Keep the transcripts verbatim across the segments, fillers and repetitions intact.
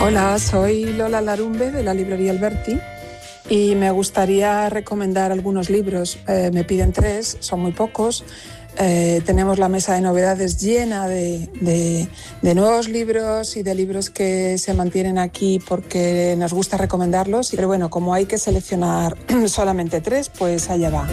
Hola, soy Lola Larumbe de la librería Alberti y me gustaría recomendar algunos libros. Eh, me piden tres, son muy pocos. Eh, tenemos la mesa de novedades llena de, de, de nuevos libros y de libros que se mantienen aquí porque nos gusta recomendarlos. Pero bueno, como hay que seleccionar solamente tres, pues allá va.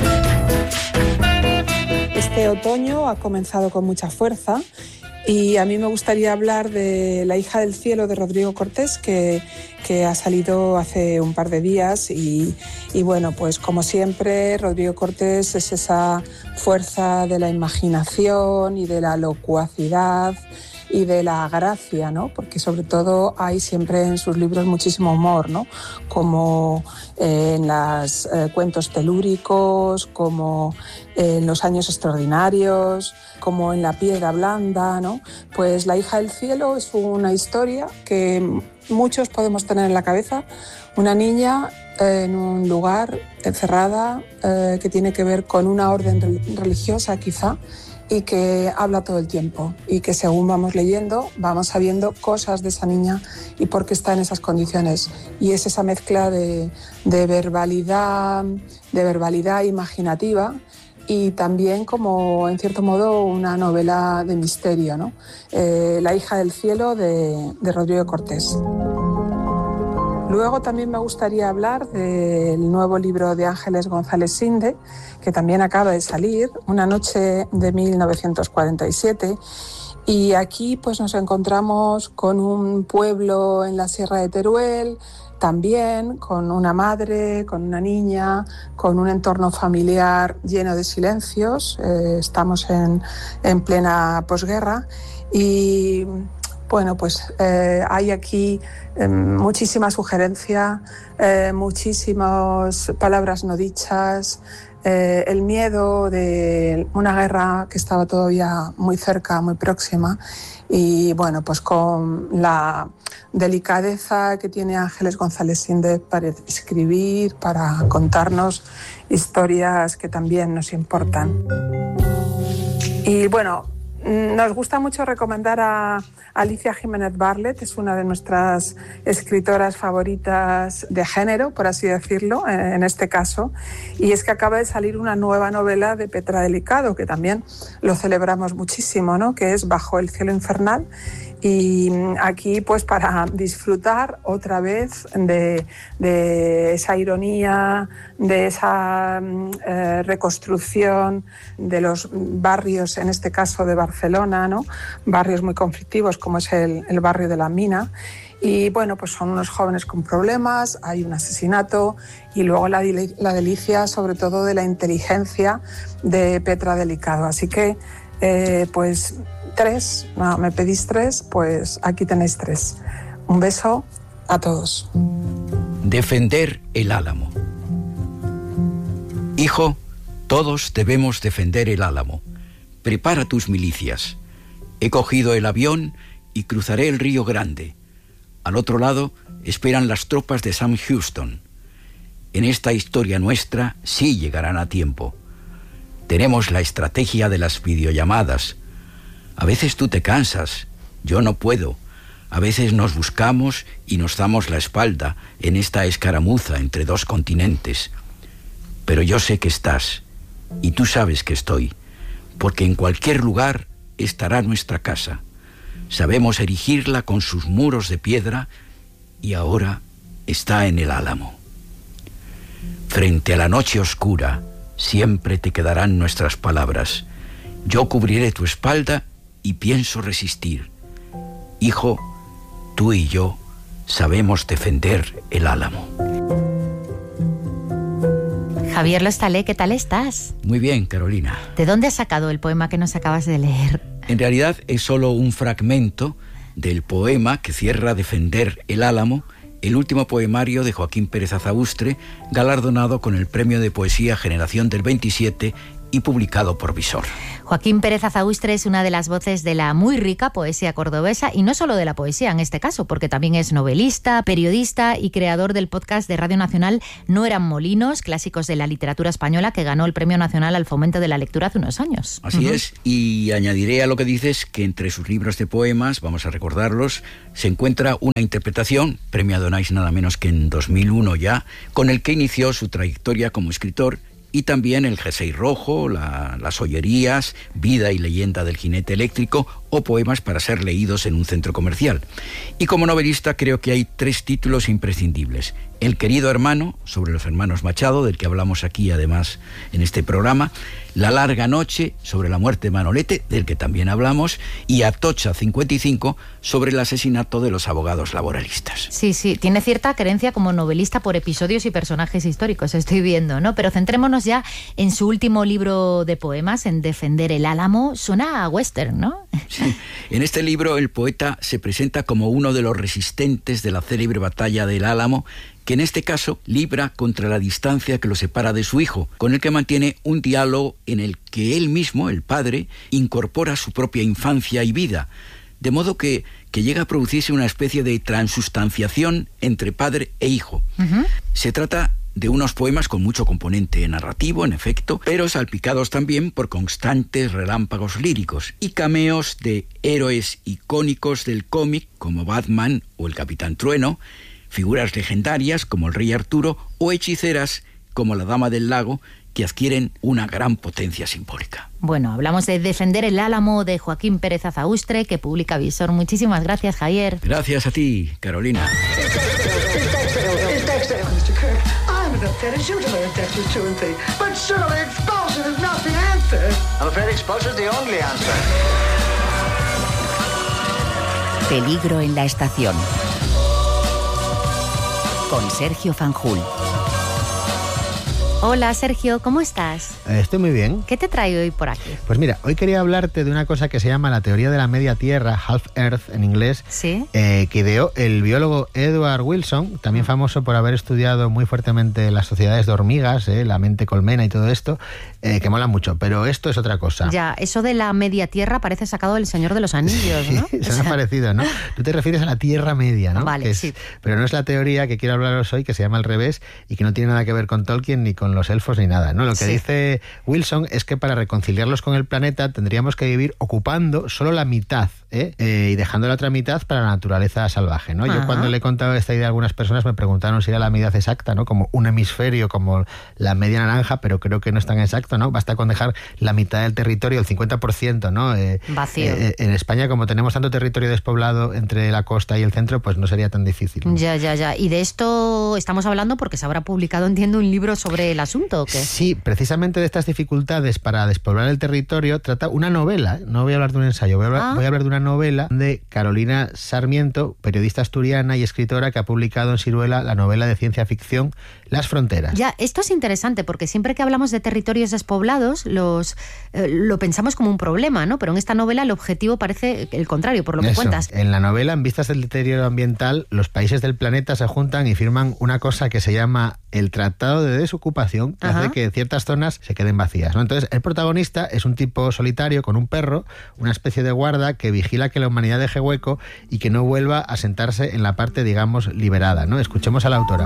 Este otoño ha comenzado con mucha fuerza y a mí me gustaría hablar de La hija del cielo de Rodrigo Cortés, que, que ha salido hace un par de días y, y bueno, pues como siempre, Rodrigo Cortés es esa fuerza de la imaginación y de la locuacidad y de la gracia, ¿no? Porque sobre todo hay siempre en sus libros muchísimo humor, ¿no? Como eh, en los eh, cuentos telúricos, como eh, en Los años extraordinarios, como en La piedra blanda, ¿no? Pues La hija del cielo es una historia que muchos podemos tener en la cabeza, una niña eh, en un lugar encerrada eh, que tiene que ver con una orden religiosa quizá, y que habla todo el tiempo y que según vamos leyendo vamos sabiendo cosas de esa niña y por qué está en esas condiciones. Y es esa mezcla de, de verbalidad, de verbalidad imaginativa y también como en cierto modo una novela de misterio, ¿no? Eh, La hija del cielo de, de Rodrigo Cortés. Luego también me gustaría hablar del nuevo libro de Ángeles González Sinde, que también acaba de salir, Una noche de mil novecientos cuarenta y siete. Y aquí pues nos encontramos con un pueblo en la Sierra de Teruel, también con una madre, con una niña, con un entorno familiar lleno de silencios. Eh, estamos en, en plena posguerra y bueno, pues eh, hay aquí eh, muchísima sugerencia, eh, muchísimas palabras no dichas, eh, el miedo de una guerra que estaba todavía muy cerca, muy próxima, y bueno, pues con la delicadeza que tiene Ángeles González Sinde para escribir, para contarnos historias que también nos importan. Y bueno, nos gusta mucho recomendar a Alicia Jiménez Barlet, es una de nuestras escritoras favoritas de género, por así decirlo, en este caso, y es que acaba de salir una nueva novela de Petra Delicado, que también lo celebramos muchísimo, ¿no? Que es Bajo el cielo infernal. Y aquí, pues, para disfrutar otra vez de, de esa ironía, de esa eh, reconstrucción de los barrios, en este caso de Barcelona, ¿no? Barrios muy conflictivos como es el, el barrio de la Mina. Y bueno, pues son unos jóvenes con problemas, hay un asesinato y luego la, la delicia sobre todo de la inteligencia de Petra Delicado. Así que, eh, pues... Tres, no, me pedís tres, pues aquí tenéis tres. Un beso a todos. Defender el Álamo. Hijo, todos debemos defender el Álamo. Prepara tus milicias. He cogido el avión y cruzaré el Río Grande. Al otro lado esperan las tropas de Sam Houston. En esta historia nuestra sí llegarán a tiempo. Tenemos la estrategia de las videollamadas. A veces tú te cansas, yo no puedo. A veces nos buscamos y nos damos la espalda en esta escaramuza entre dos continentes. Pero yo sé que estás, y tú sabes que estoy, porque en cualquier lugar estará nuestra casa. Sabemos erigirla con sus muros de piedra y ahora está en el Álamo. Frente a la noche oscura siempre te quedarán nuestras palabras. Yo cubriré tu espalda y pienso resistir. Hijo, tú y yo sabemos defender el Álamo. Javier Lostalé, ¿qué tal estás? Muy bien, Carolina. ¿De dónde has sacado el poema que nos acabas de leer? En realidad es solo un fragmento del poema que cierra Defender el Álamo, el último poemario de Joaquín Pérez Azaustre, galardonado con el Premio de Poesía Generación del veintisiete y publicado por Visor. Joaquín Pérez Azaustre es una de las voces de la muy rica poesía cordobesa, y no solo de la poesía en este caso, porque también es novelista, periodista y creador del podcast de Radio Nacional No eran molinos, clásicos de la literatura española, que ganó el Premio Nacional al Fomento de la Lectura hace unos años. Así uh-huh. es, y añadiré a lo que dices que entre sus libros de poemas, vamos a recordarlos, se encuentra una interpretación, premio Adonais nada menos que en dos mil uno ya, con el que inició su trayectoria como escritor, y también el Jersey Rojo, la, Las Ollerías, Vida y leyenda del jinete eléctrico, o poemas para ser leídos en un centro comercial. Y como novelista creo que hay tres títulos imprescindibles. El querido hermano, sobre los hermanos Machado, del que hablamos aquí además en este programa, La larga noche, sobre la muerte de Manolete, del que también hablamos, y Atocha cincuenta y cinco, sobre el asesinato de los abogados laboralistas. Sí, sí, tiene cierta creencia como novelista por episodios y personajes históricos, estoy viendo, ¿no? Pero centrémonos ya en su último libro de poemas, en Defender el Álamo. Suena a western, ¿no? Sí. En este libro el poeta se presenta como uno de los resistentes de la célebre batalla del Álamo, que en este caso libra contra la distancia que lo separa de su hijo, con el que mantiene un diálogo en el que él mismo, el padre, incorpora su propia infancia y vida, de modo que, que llega a producirse una especie de transustanciación entre padre e hijo. Uh-huh. Se trata de unos poemas con mucho componente narrativo, en efecto, pero salpicados también por constantes relámpagos líricos y cameos de héroes icónicos del cómic como Batman o el Capitán Trueno, figuras legendarias como el Rey Arturo o hechiceras como la Dama del Lago, que adquieren una gran potencia simbólica. Bueno, hablamos de Defender el Álamo, de Joaquín Pérez Azaustre, que publica Visor. Muchísimas gracias, Javier. Gracias a ti, Carolina. Peligro en la estación, con Sergio Fanjul. Hola, Sergio, ¿cómo estás? Estoy muy bien. ¿Qué te trae hoy por aquí? Pues mira, hoy quería hablarte de una cosa que se llama la teoría de la media tierra, Half Earth en inglés, ¿sí? eh, que ideó el biólogo Edward Wilson, también famoso por haber estudiado muy fuertemente las sociedades de hormigas, eh, la mente colmena y todo esto, eh, que mola mucho, pero esto es otra cosa. Ya, eso de la media tierra parece sacado del Señor de los Anillos, ¿no? Sí, se me ha parecido, ¿no? Tú te refieres a la Tierra Media, ¿no? Vale, es, sí. Pero no es la teoría que quiero hablaros hoy, que se llama al revés y que no tiene nada que ver con Tolkien ni con los elfos ni nada, ¿no? Lo que sí dice Wilson es que para reconciliarlos con el planeta tendríamos que vivir ocupando solo la mitad, ¿eh? Eh, y dejando la otra mitad para la naturaleza salvaje, ¿no? Ajá. Yo cuando le he contado esta idea a algunas personas me preguntaron si era la medida exacta, ¿no? Como un hemisferio, como la media naranja, pero creo que no es tan exacto, ¿no? Basta con dejar la mitad del territorio, el cincuenta por ciento, ¿no? Eh, Vacío. Eh, en España, como tenemos tanto territorio despoblado entre la costa y el centro, pues no sería tan difícil, ¿no? Ya, ya, ya. Y de esto estamos hablando porque se habrá publicado, entiendo, un libro sobre el asunto, ¿o qué? Sí, precisamente de estas dificultades para despoblar el territorio trata una novela. No voy a hablar de un ensayo, voy a hablar, ah. voy a hablar de una novela de Carolina Sarmiento, periodista asturiana y escritora, que ha publicado en Siruela la novela de ciencia ficción Las Fronteras. Ya, esto es interesante porque siempre que hablamos de territorios despoblados los eh, lo pensamos como un problema, ¿no? Pero en esta novela el objetivo parece el contrario, por lo que Eso. cuentas. En la novela, en vistas del deterioro ambiental, los países del planeta se juntan y firman una cosa que se llama el Tratado de Desocupación, que Ajá. hace que ciertas zonas se queden vacías, ¿no? Entonces, el protagonista es un tipo solitario con un perro, una especie de guarda que vigila que la humanidad deje hueco y que no vuelva a sentarse en la parte, digamos, liberada, ¿no? Escuchemos a la autora.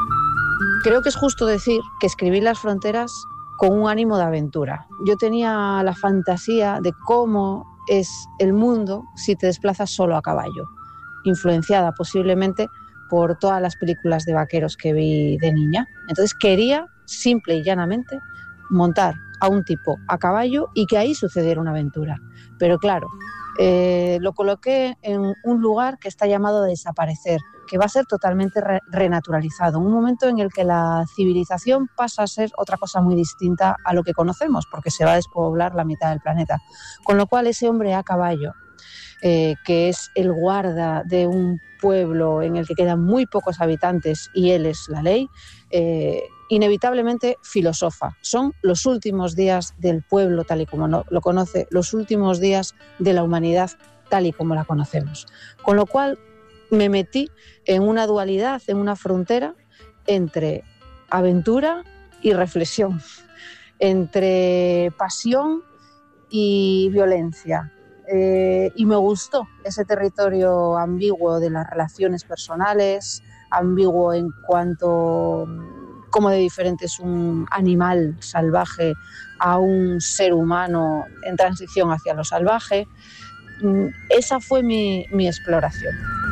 Creo que es justo decir que escribí Las Fronteras con un ánimo de aventura. Yo tenía la fantasía de cómo es el mundo si te desplazas solo a caballo, influenciada posiblemente por todas las películas de vaqueros que vi de niña. Entonces quería, simple y llanamente, montar a un tipo a caballo y que ahí sucediera una aventura. Pero claro, eh, lo coloqué en un lugar que está llamado a desaparecer, que va a ser totalmente re- renaturalizado, un momento en el que la civilización pasa a ser otra cosa muy distinta a lo que conocemos, porque se va a despoblar la mitad del planeta. Con lo cual ese hombre a caballo, eh, que es el guarda de un pueblo en el que quedan muy pocos habitantes y él es la ley, eh, inevitablemente filosofa. Son los últimos días del pueblo tal y como no, lo conoce, los últimos días de la humanidad tal y como la conocemos. Con lo cual me metí en una dualidad, en una frontera entre aventura y reflexión. entre pasión y violencia. Eh, y me gustó ese territorio ambiguo de las relaciones personales, ambiguo en cuanto cómo de diferente es un animal salvaje a un ser humano en transición hacia lo salvaje. Esa fue mi, mi exploración.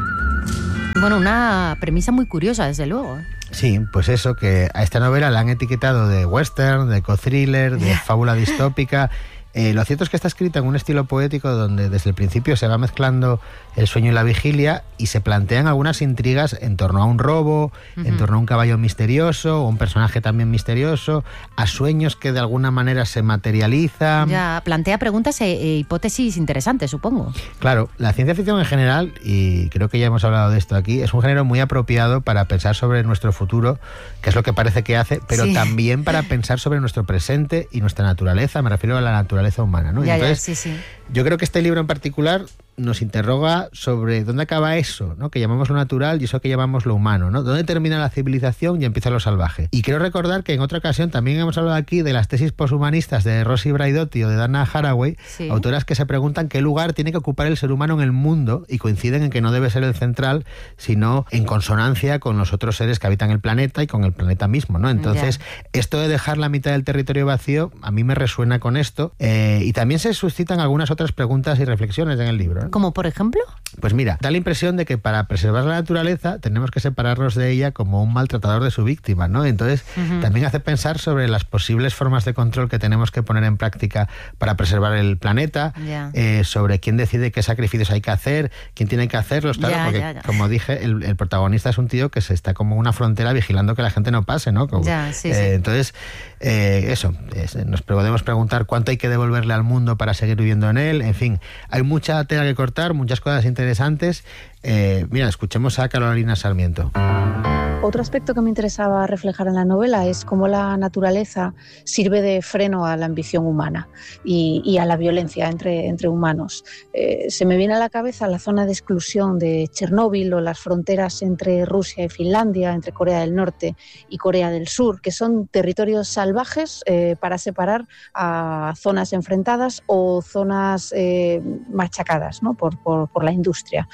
Bueno, una premisa muy curiosa, desde luego. Sí, pues eso, que a esta novela la han etiquetado de western, de eco-thriller, de fábula distópica. Eh, lo cierto es que está escrita en un estilo poético donde desde el principio se va mezclando el sueño y la vigilia y se plantean algunas intrigas en torno a un robo, uh-huh. en torno a un caballo misterioso o un personaje también misterioso, a sueños que de alguna manera se materializan. Ya, plantea preguntas e, e hipótesis interesantes, supongo. Claro, la ciencia ficción en general, y creo que ya hemos hablado de esto aquí, es un género muy apropiado para pensar sobre nuestro futuro, que es lo que parece que hace, pero sí. también para pensar sobre nuestro presente y nuestra naturaleza, me refiero a la naturaleza humana, ¿no? Ya, Entonces, ya, sí, sí. Yo creo que este libro en particular nos interroga sobre dónde acaba eso, ¿no? Que llamamos lo natural y eso que llamamos lo humano, ¿no? ¿Dónde termina la civilización y empieza lo salvaje? Y quiero recordar que en otra ocasión también hemos hablado aquí de las tesis poshumanistas de Rosi Braidotti o de Dana Haraway, sí. autoras que se preguntan qué lugar tiene que ocupar el ser humano en el mundo y coinciden en que no debe ser el central, sino en consonancia con los otros seres que habitan el planeta y con el planeta mismo, ¿no? Entonces, yeah. esto de dejar la mitad del territorio vacío, a mí me resuena con esto, eh, y también se suscitan algunas otras preguntas y reflexiones en el libro, ¿eh? ¿Como por ejemplo? Pues mira, da la impresión de que para preservar la naturaleza tenemos que separarnos de ella como un maltratador de su víctima, ¿no? Entonces, uh-huh. también hace pensar sobre las posibles formas de control que tenemos que poner en práctica para preservar el planeta, yeah. eh, sobre quién decide qué sacrificios hay que hacer, quién tiene que hacerlos, claro, yeah, porque, yeah, yeah. como dije, el, el protagonista es un tío que se está como una frontera vigilando que la gente no pase, ¿no? Como, yeah, sí, eh, sí. Entonces, eh, eso, es, nos podemos preguntar cuánto hay que devolverle al mundo para seguir viviendo en él, en fin, hay mucha tela que cortar, muchas cosas interesantes. Eh, mira, escuchemos a Carolina Sarmiento. Otro aspecto que me interesaba reflejar en la novela es cómo la naturaleza sirve de freno a la ambición humana y, y a la violencia entre, entre humanos. Eh, se me viene a la cabeza la zona de exclusión de Chernóbil o las fronteras entre Rusia y Finlandia, entre Corea del Norte y Corea del Sur, que son territorios salvajes eh, para separar a zonas enfrentadas o zonas eh, machacadas, ¿no? por, por, por la industria.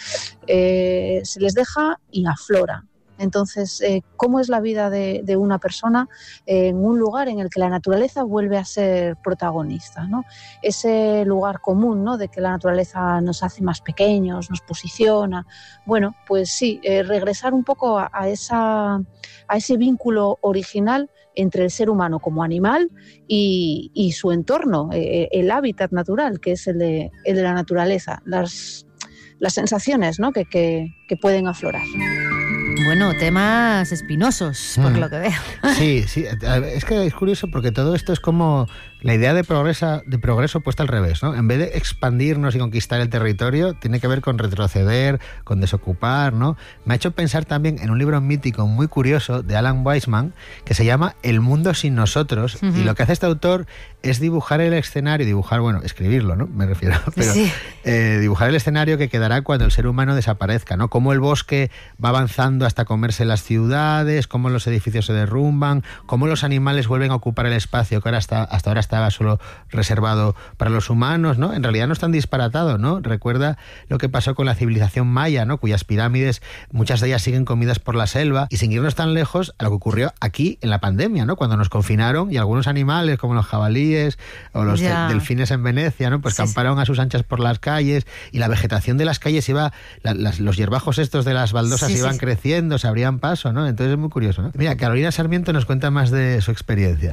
Eh, se les deja y aflora. Entonces, eh, ¿cómo es la vida de, de una persona eh, en un lugar en el que la naturaleza vuelve a ser protagonista, ¿no? Ese lugar común, ¿no? De que la naturaleza nos hace más pequeños, nos posiciona. Bueno, pues sí, eh, regresar un poco a, a, esa, a ese vínculo original entre el ser humano como animal y, y su entorno, eh, el hábitat natural, que es el de, el de la naturaleza, las, las sensaciones, ¿no? que, que, que pueden aflorar. Bueno, temas espinosos, por mm. lo que veo. Sí, sí, es que es curioso porque todo esto es como la idea de, progresa, de progreso puesta al revés, ¿no? En vez de expandirnos y conquistar el territorio, tiene que ver con retroceder, con desocupar, ¿no? Me ha hecho pensar también en un libro mítico muy curioso de Alan Weisman que se llama El mundo sin nosotros, uh-huh. y lo que hace este autor es dibujar el escenario, dibujar, bueno, escribirlo, ¿no? Me refiero, pero sí. eh, dibujar el escenario que quedará cuando el ser humano desaparezca, ¿no? Cómo el bosque va avanzando hasta comerse las ciudades, cómo los edificios se derrumban, cómo los animales vuelven a ocupar el espacio que ahora está, hasta ahora estaba solo reservado para los humanos, ¿no? En realidad no es tan disparatado, ¿no? Recuerda lo que pasó con la civilización maya, ¿no? Cuyas pirámides, muchas de ellas siguen comidas por la selva, y sin irnos tan lejos a lo que ocurrió aquí en la pandemia, ¿no? Cuando nos confinaron y algunos animales como los jabalíes o los yeah. delfines en Venecia, ¿no? Pues sí, camparon sí. a sus anchas por las calles y la vegetación de las calles iba, la, las, los hierbajos estos de las baldosas sí, iban sí, creciendo, se abrían paso, ¿no? Entonces es muy curioso, ¿no? Mira, Carolina Sarmiento nos cuenta más de su experiencia.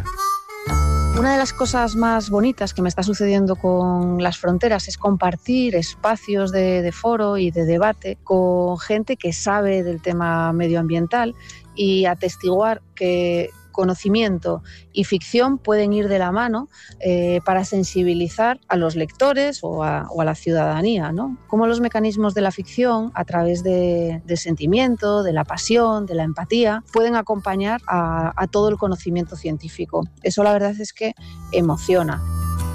Una de las cosas más bonitas que me está sucediendo con Las Fronteras es compartir espacios de, de foro y de debate con gente que sabe del tema medioambiental y atestiguar que conocimiento y ficción pueden ir de la mano eh, para sensibilizar a los lectores o a, o a la ciudadanía, ¿no? Cómo los mecanismos de la ficción, a través de, del sentimiento, de la pasión, de la empatía, pueden acompañar a, a todo el conocimiento científico. Eso la verdad es que emociona.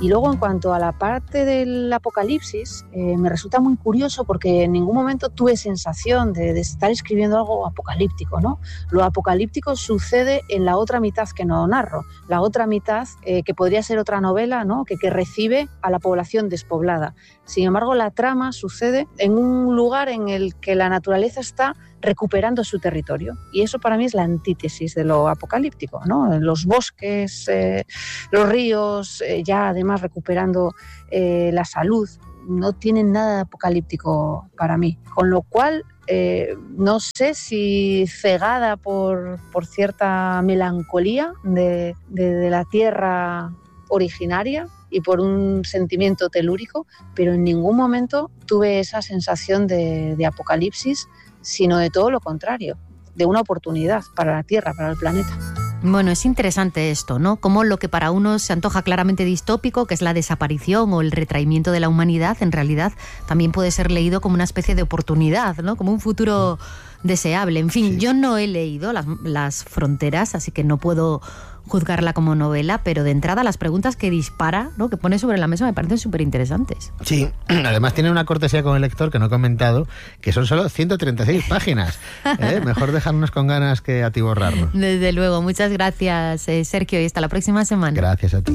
Y luego, en cuanto a la parte del apocalipsis, eh, me resulta muy curioso porque en ningún momento tuve sensación de, de estar escribiendo algo apocalíptico, ¿no? Lo apocalíptico sucede en la otra mitad que no narro, la otra mitad eh, que podría ser otra novela, ¿no? que, que recibe a la población despoblada. Sin embargo, la trama sucede en un lugar en el que la naturaleza está recuperando su territorio. Y eso para mí es la antítesis de lo apocalíptico, ¿no? Los bosques, eh, los ríos, eh, ya además recuperando eh, la salud, no tienen nada de apocalíptico para mí. Con lo cual, eh, no sé si cegada por, por cierta melancolía de, de, de la tierra originaria y por un sentimiento telúrico, pero en ningún momento tuve esa sensación de, de apocalipsis, sino de todo lo contrario, de una oportunidad para la Tierra, para el planeta. Bueno, es interesante esto, ¿no? Como lo que para unos se antoja claramente distópico, que es la desaparición o el retraimiento de la humanidad, en realidad también puede ser leído como una especie de oportunidad, ¿no? Como un futuro deseable. En fin, sí. Yo no he leído las, las Fronteras, así que no puedo juzgarla como novela, pero de entrada las preguntas que dispara, ¿no? que pone sobre la mesa, me parecen súper interesantes. Sí, además tiene una cortesía con el lector que no he comentado, que son solo ciento treinta y seis páginas. ¿Eh? Mejor dejarnos con ganas que atiborrarnos. Desde luego, muchas gracias, eh, Sergio, y hasta la próxima semana. Gracias a ti.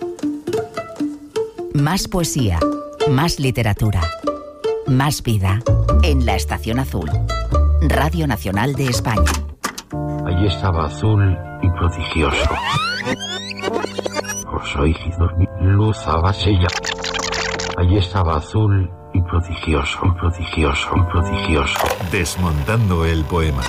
Más poesía, más literatura, más vida en La Estación Azul, Radio Nacional de España. Allí estaba azul y prodigioso. Os oí dormir, luz abasella. Allí estaba azul y prodigioso, prodigioso, prodigioso. Desmontando el poema.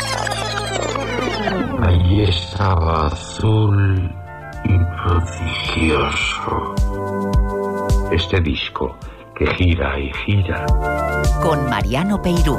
Allí estaba azul y prodigioso. Este disco que gira y gira. Con Mariano Peirú.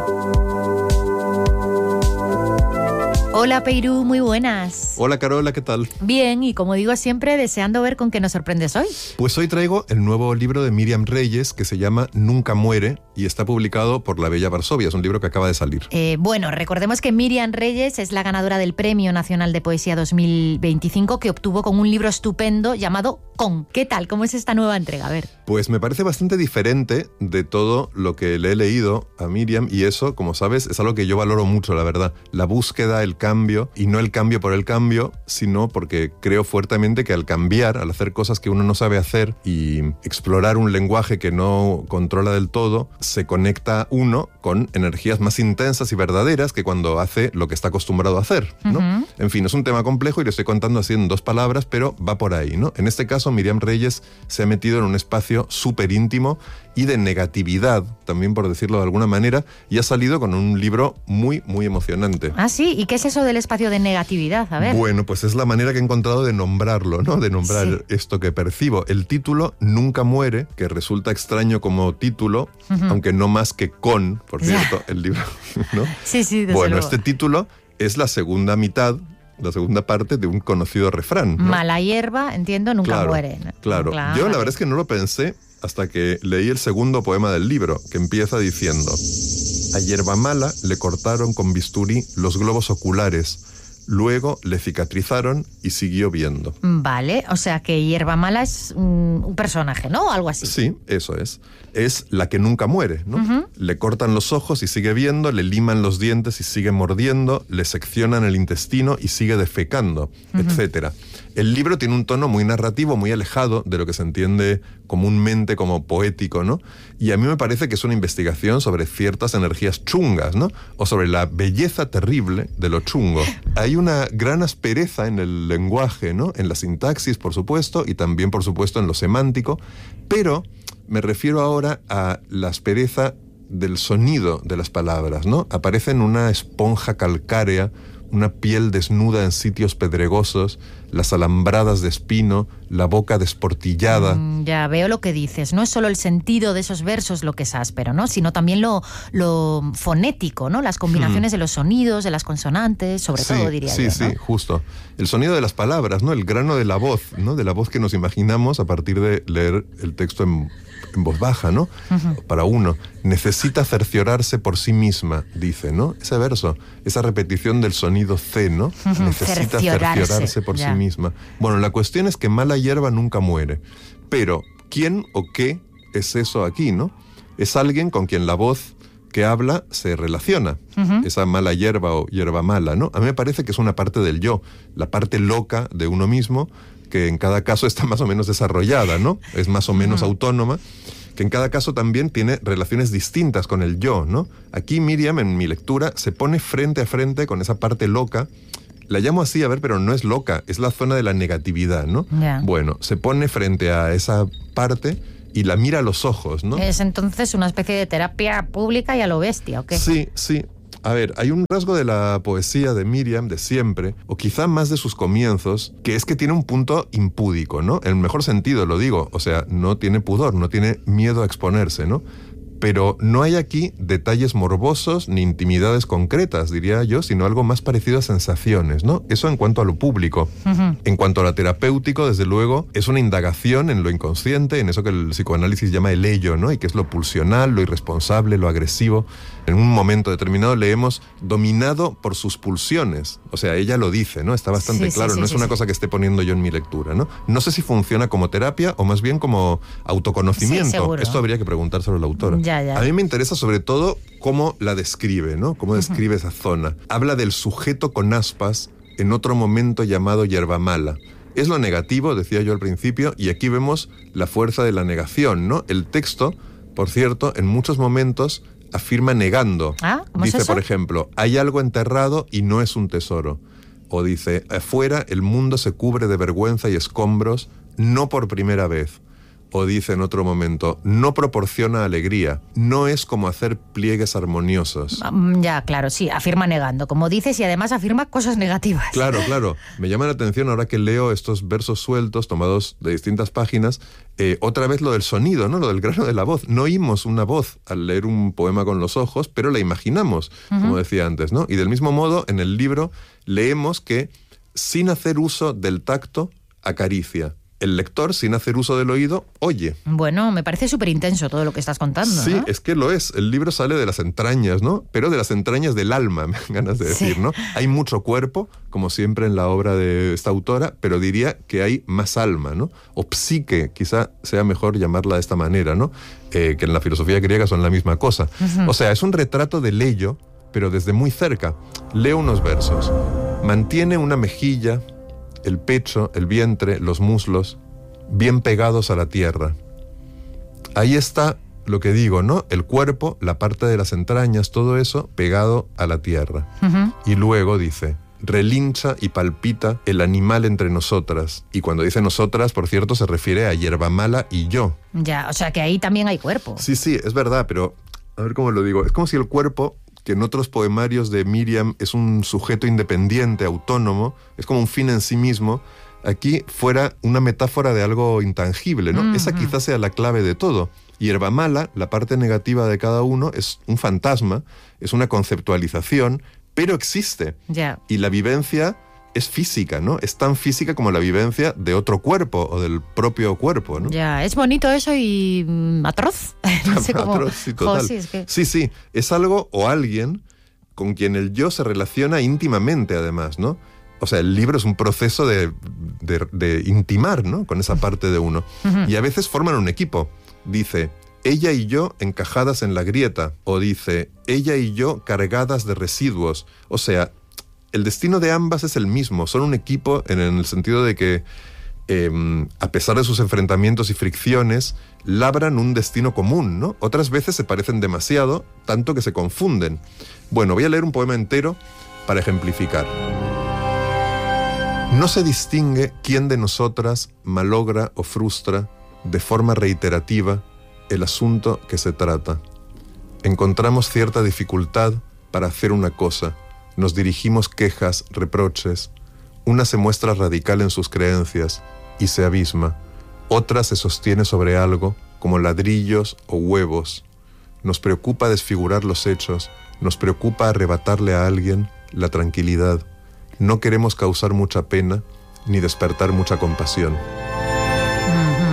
Hola Peirú, muy buenas. Hola Carola, ¿qué tal? Bien, y como digo siempre, deseando ver con qué nos sorprendes hoy. Pues hoy traigo el nuevo libro de Míriam Reyes que se llama Nunca muere y está publicado por La Bella Varsovia, es un libro que acaba de salir. Eh, bueno, recordemos que Míriam Reyes es la ganadora del Premio Nacional de Poesía dos mil veinticinco que obtuvo con un libro estupendo llamado Con. ¿Qué tal? ¿Cómo es esta nueva entrega? A ver. Pues me parece bastante diferente de todo lo que le he leído a Míriam y eso, como sabes, es algo que yo valoro mucho, la verdad. La búsqueda, el cambio, y no el cambio por el cambio, sino porque creo fuertemente que al cambiar, al hacer cosas que uno no sabe hacer y explorar un lenguaje que no controla del todo, se conecta uno con energías más intensas y verdaderas que cuando hace lo que está acostumbrado a hacer, ¿no? Uh-huh. En fin, es un tema complejo y lo estoy contando así en dos palabras, pero va por ahí, ¿no? En este caso, Míriam Reyes se ha metido en un espacio súper íntimo y de negatividad, también por decirlo de alguna manera, y ha salido con un libro muy, muy emocionante. Ah, sí, ¿y qué es eso del espacio de negatividad? A ver. Bueno, pues es la manera que he encontrado de nombrarlo, ¿no? De nombrar sí. esto que percibo. El título, Nunca muere, que resulta extraño como título, uh-huh. aunque no más que con, por cierto, el libro, ¿no? Sí, sí, desde Bueno, luego. Este título es la segunda mitad, la segunda parte de un conocido refrán, ¿no? Mala hierba, entiendo, nunca claro, muere. ¿no? Claro. claro, yo la verdad es que no lo pensé hasta que leí el segundo poema del libro, que empieza diciendo: a hierba mala le cortaron con bisturí los globos oculares, luego le cicatrizaron y siguió viendo. Vale, o sea que hierba mala es un, un personaje, ¿no? O algo así. Sí, eso es. Es la que nunca muere, ¿no? Uh-huh. Le cortan los ojos y sigue viendo, le liman los dientes y sigue mordiendo, le seccionan el intestino y sigue defecando, uh-huh. etcétera. El libro tiene un tono muy narrativo, muy alejado de lo que se entiende comúnmente como poético, ¿no? Y a mí me parece que es una investigación sobre ciertas energías chungas, ¿no? O sobre la belleza terrible de lo chungo. Hay una gran aspereza en el lenguaje, ¿no? En la sintaxis, por supuesto, y también, por supuesto, en lo semántico, pero me refiero ahora a la aspereza del sonido de las palabras, ¿no? Aparecen una esponja calcárea, una piel desnuda en sitios pedregosos, las alambradas de espino, la boca desportillada. Mm, ya veo lo que dices. No es solo el sentido de esos versos lo que es áspero, ¿no? Sino también lo, lo fonético, ¿no? Las combinaciones hmm. de los sonidos, de las consonantes, sobre sí, todo, diría sí, yo, Sí, ¿no? sí, justo. El sonido de las palabras, ¿no? El grano de la voz, ¿no? De la voz que nos imaginamos a partir de leer el texto en, en voz baja, ¿no? Uh-huh. Para uno. Necesita cerciorarse por sí misma, dice, ¿no? Ese verso, esa repetición del sonido C, ¿no? Uh-huh. Necesita cerciorarse, cerciorarse por ya. sí misma. Bueno, la cuestión es que mala hierba nunca muere. Pero, ¿quién o qué es eso aquí, no? Es alguien con quien la voz que habla se relaciona. Uh-huh. Esa mala hierba o hierba mala, ¿no? A mí me parece que es una parte del yo, la parte loca de uno mismo, que en cada caso está más o menos desarrollada, ¿no? Es más o menos uh-huh. autónoma, que en cada caso también tiene relaciones distintas con el yo, ¿no? Aquí Miriam, en mi lectura, se pone frente a frente con esa parte loca. La llamo así, a ver, pero no es loca, es la zona de la negatividad, ¿no? Yeah. Bueno, se pone frente a esa parte y la mira a los ojos, ¿no? Es entonces una especie de terapia pública y a lo bestia, ¿o qué? Sí, sí. A ver, hay un rasgo de la poesía de Miriam de siempre, o quizá más de sus comienzos, que es que tiene un punto impúdico, ¿no? En el mejor sentido lo digo, o sea, no tiene pudor, no tiene miedo a exponerse, ¿no? Pero no hay aquí detalles morbosos ni intimidades concretas, diría yo, sino algo más parecido a sensaciones, ¿no? Eso en cuanto a lo público. Uh-huh. En cuanto a lo terapéutico, desde luego, es una indagación en lo inconsciente, en eso que el psicoanálisis llama el ello, ¿no? Y que es lo pulsional, lo irresponsable, lo agresivo. En un momento determinado leemos dominado por sus pulsiones. O sea, ella lo dice, ¿no? Está bastante sí, claro, sí, no sí, es una sí. cosa que esté poniendo yo en mi lectura, ¿no? No sé si funciona como terapia o más bien como autoconocimiento. Sí, seguro. Esto habría que preguntárselo a la autora. Ya, ya. A mí me interesa sobre todo cómo la describe, ¿no? Cómo describe uh-huh. esa zona. Habla del sujeto con aspas en otro momento llamado hierba mala. Es lo negativo, decía yo al principio, y aquí vemos la fuerza de la negación, ¿no? El texto, por cierto, en muchos momentos afirma negando. ¿Ah? ¿Cómo dice, es eso? Por ejemplo, hay algo enterrado y no es un tesoro. O dice, afuera el mundo se cubre de vergüenza y escombros, no por primera vez. O dice en otro momento, no proporciona alegría, no es como hacer pliegues armoniosos. Ya, claro, sí, afirma negando, como dices, y además afirma cosas negativas. Claro, claro. Me llama la atención ahora que leo estos versos sueltos tomados de distintas páginas, eh, otra vez lo del sonido, ¿no? Lo del grano de la voz. No oímos una voz al leer un poema con los ojos, pero la imaginamos, uh-huh. como decía antes, ¿no? Y del mismo modo, en el libro leemos que sin hacer uso del tacto, acaricia. El lector, sin hacer uso del oído, oye. Bueno, me parece súper intenso todo lo que estás contando, Sí, ¿no? es que lo es. El libro sale de las entrañas, ¿no? Pero de las entrañas del alma, me dan ganas de decir, sí. ¿no? Hay mucho cuerpo, como siempre en la obra de esta autora, pero diría que hay más alma, ¿no? O psique, quizá sea mejor llamarla de esta manera, ¿no? Eh, que en la filosofía griega son la misma cosa. Uh-huh. O sea, es un retrato del ello, pero desde muy cerca. Leo unos versos. Mantiene una mejilla, el pecho, el vientre, los muslos, bien pegados a la tierra. Ahí está lo que digo, ¿no? El cuerpo, la parte de las entrañas, todo eso pegado a la tierra. Uh-huh. Y luego dice, relincha y palpita el animal entre nosotras. Y cuando dice nosotras, por cierto, se refiere a hierba mala y yo. Ya, o sea que ahí también hay cuerpo. Sí, sí, es verdad, pero a ver cómo lo digo. Es como si el cuerpo, que en otros poemarios de Miriam es un sujeto independiente, autónomo, es como un fin en sí mismo, aquí fuera una metáfora de algo intangible, ¿no? Mm-hmm. Esa quizás sea la clave de todo. Hierba mala, la parte negativa de cada uno, es un fantasma, es una conceptualización, pero existe. Yeah. Y la vivencia es física, ¿no? Es tan física como la vivencia de otro cuerpo o del propio cuerpo, ¿no? Ya, es bonito eso y mm, atroz. No sé cómo. Atroz, sí, total. Jo, sí, es que... sí, sí, es algo o alguien con quien el yo se relaciona íntimamente, además, ¿no? O sea, el libro es un proceso de, de, de intimar, ¿no? Con esa parte de uno. Uh-huh. Y a veces forman un equipo. Dice, ella y yo encajadas en la grieta. O dice, ella y yo cargadas de residuos. O sea, el destino de ambas es el mismo, son un equipo en el sentido de que, eh, a pesar de sus enfrentamientos y fricciones, labran un destino común, ¿no? Otras veces se parecen demasiado, tanto que se confunden. Bueno, voy a leer un poema entero para ejemplificar. No se distingue quién de nosotras malogra o frustra de forma reiterativa el asunto que se trata. Encontramos cierta dificultad para hacer una cosa. Nos dirigimos quejas, reproches. Una se muestra radical en sus creencias y se abisma. Otra se sostiene sobre algo, como ladrillos o huevos. Nos preocupa desfigurar los hechos. Nos preocupa arrebatarle a alguien la tranquilidad. No queremos causar mucha pena ni despertar mucha compasión.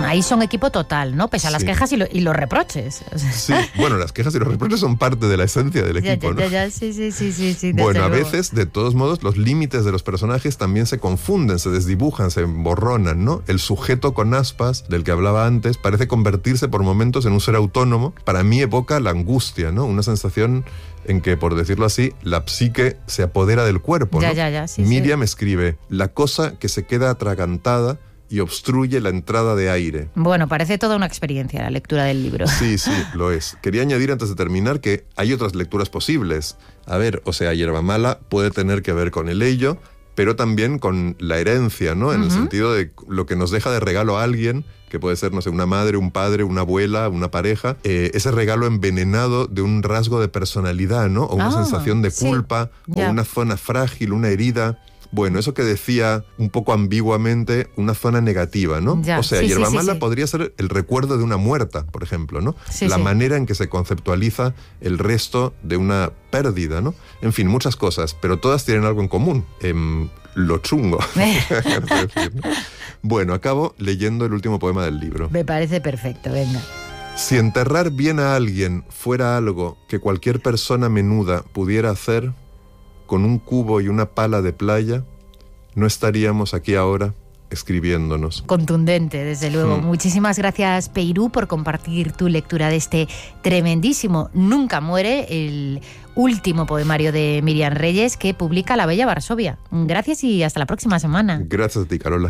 Ahí son equipo total, ¿no? Pese a las Sí. quejas y, lo- y los reproches. O sea, Sí, bueno, las quejas y los reproches son parte de la esencia del ya, equipo, ya, ¿no? ya, ya, sí, sí, sí, sí, sí, desde Bueno, a luego. veces, de todos modos, los límites de los personajes también se confunden, se desdibujan, se emborronan, ¿no? El sujeto con aspas, del que hablaba antes, parece convertirse por momentos en un ser autónomo. Para mí evoca la angustia, ¿no? Una sensación en que, por decirlo así, la psique se apodera del cuerpo, Ya, ¿no? ya, ya, sí, Miriam escribe, la cosa que se queda atragantada y obstruye la entrada de aire. Bueno, parece toda una experiencia la lectura del libro. Sí, sí, lo es. Quería añadir antes de terminar que hay otras lecturas posibles. A ver, o sea, Hierba Mala puede tener que ver con el ello, pero también con la herencia, ¿no? En el Ujú. sentido de lo que nos deja de regalo a alguien, que puede ser, no sé, una madre, un padre, una abuela, una pareja, eh, ese regalo envenenado de un rasgo de personalidad, ¿no? O una Ah, sensación de sí, culpa, ya. o una zona frágil, una herida. Bueno, eso que decía un poco ambiguamente, una zona negativa, ¿no? Ya, O sea, sí, sí, Hierba sí, Mala sí. podría ser el recuerdo de una muerta, por ejemplo, ¿no? Sí, la sí. manera en que se conceptualiza el resto de una pérdida, ¿no? En fin, muchas cosas, pero todas tienen algo en común. Em, lo chungo. quiero decir, ¿no? Bueno, acabo leyendo el último poema del libro. Me parece perfecto, venga. Si enterrar bien a alguien fuera algo que cualquier persona menuda pudiera hacer, con un cubo y una pala de playa, no estaríamos aquí ahora escribiéndonos. Contundente, desde luego. Hmm. Muchísimas gracias, Peirú, por compartir tu lectura de este tremendísimo Nunca muere, el último poemario de Miriam Reyes que publica La Bella Varsovia. Gracias y hasta la próxima semana. Gracias a ti, Carola.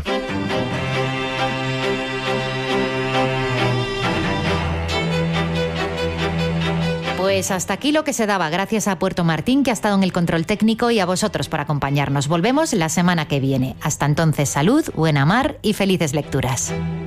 Pues hasta aquí lo que se daba. Gracias a Puerto Martín, que ha estado en el control técnico, y a vosotros por acompañarnos. Volvemos la semana que viene. Hasta entonces, salud, buena mar y felices lecturas.